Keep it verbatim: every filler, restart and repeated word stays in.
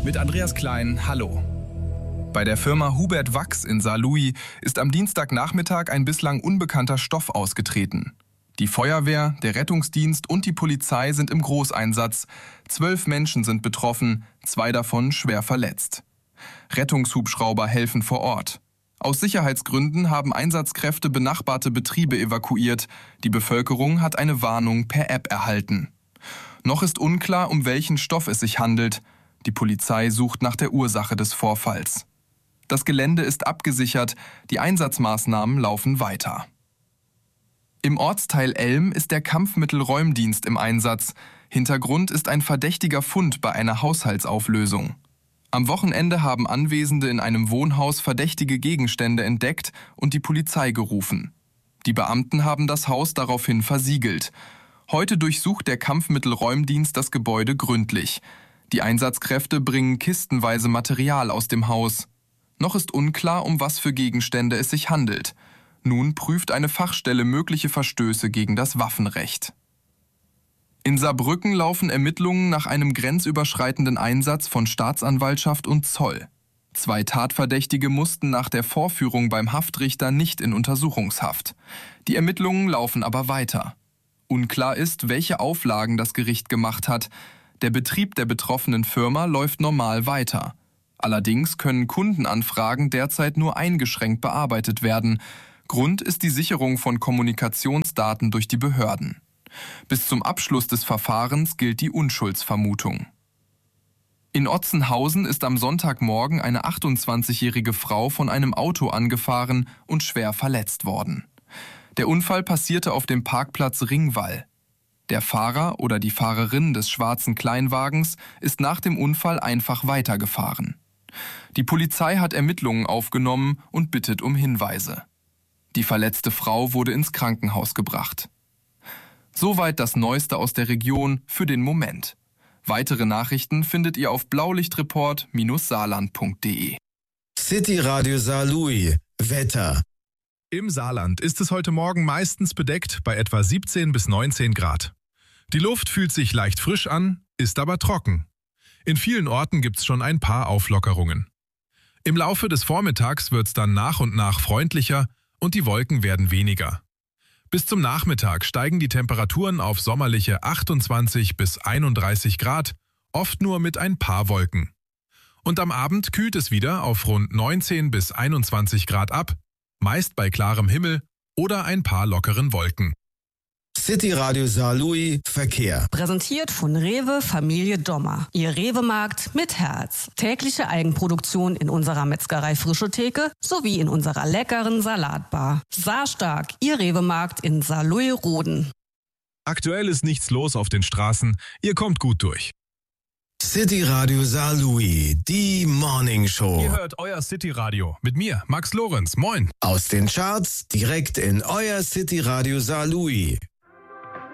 mit Andreas Klein, hallo. Bei der Firma Hubert Wachs in Saarlouis ist am Dienstagnachmittag ein bislang unbekannter Stoff ausgetreten. Die Feuerwehr, der Rettungsdienst und die Polizei sind im Großeinsatz. Zwölf Menschen sind betroffen, zwei davon schwer verletzt. Rettungshubschrauber helfen vor Ort. Aus Sicherheitsgründen haben Einsatzkräfte benachbarte Betriebe evakuiert. Die Bevölkerung hat eine Warnung per App erhalten. Noch ist unklar, um welchen Stoff es sich handelt. Die Polizei sucht nach der Ursache des Vorfalls. Das Gelände ist abgesichert, die Einsatzmaßnahmen laufen weiter. Im Ortsteil Elm ist der Kampfmittelräumdienst im Einsatz. Hintergrund ist ein verdächtiger Fund bei einer Haushaltsauflösung. Am Wochenende haben Anwesende in einem Wohnhaus verdächtige Gegenstände entdeckt und die Polizei gerufen. Die Beamten haben das Haus daraufhin versiegelt. Heute durchsucht der Kampfmittelräumdienst das Gebäude gründlich. Die Einsatzkräfte bringen kistenweise Material aus dem Haus. Noch ist unklar, um was für Gegenstände es sich handelt. Nun prüft eine Fachstelle mögliche Verstöße gegen das Waffenrecht. In Saarbrücken laufen Ermittlungen nach einem grenzüberschreitenden Einsatz von Staatsanwaltschaft und Zoll. Zwei Tatverdächtige mussten nach der Vorführung beim Haftrichter nicht in Untersuchungshaft. Die Ermittlungen laufen aber weiter. Unklar ist, welche Auflagen das Gericht gemacht hat. Der Betrieb der betroffenen Firma läuft normal weiter. Allerdings können Kundenanfragen derzeit nur eingeschränkt bearbeitet werden. Grund ist die Sicherung von Kommunikationsdaten durch die Behörden. Bis zum Abschluss des Verfahrens gilt die Unschuldsvermutung. In Otzenhausen ist am Sonntagmorgen eine achtundzwanzigjährige Frau von einem Auto angefahren und schwer verletzt worden. Der Unfall passierte auf dem Parkplatz Ringwall. Der Fahrer oder die Fahrerin des schwarzen Kleinwagens ist nach dem Unfall einfach weitergefahren. Die Polizei hat Ermittlungen aufgenommen und bittet um Hinweise. Die verletzte Frau wurde ins Krankenhaus gebracht. Soweit das Neueste aus der Region für den Moment. Weitere Nachrichten findet ihr auf blaulichtreport Bindestrich saarland punkt de. City Radio Saarlouis. Wetter. Im Saarland ist es heute Morgen meistens bedeckt bei etwa siebzehn bis neunzehn Grad. Die Luft fühlt sich leicht frisch an, ist aber trocken. In vielen Orten gibt's schon ein paar Auflockerungen. Im Laufe des Vormittags wird's dann nach und nach freundlicher und die Wolken werden weniger. Bis zum Nachmittag steigen die Temperaturen auf sommerliche achtundzwanzig bis einunddreißig Grad, oft nur mit ein paar Wolken. Und am Abend kühlt es wieder auf rund neunzehn bis einundzwanzig Grad ab, meist bei klarem Himmel oder ein paar lockeren Wolken. City Radio Saarlouis Verkehr. Präsentiert von Rewe Familie Dommer. Ihr Rewe-Markt mit Herz. Tägliche Eigenproduktion in unserer Metzgerei Frische Theke sowie in unserer leckeren Salatbar. Saarstark, Ihr Rewe-Markt in Saarlouis-Roden. Aktuell ist nichts los auf den Straßen, ihr kommt gut durch. City Radio Saarlouis, die Morning Show. Ihr hört euer City Radio mit mir, Max Lorenz. Moin. Aus den Charts direkt in euer City Radio Saarlouis.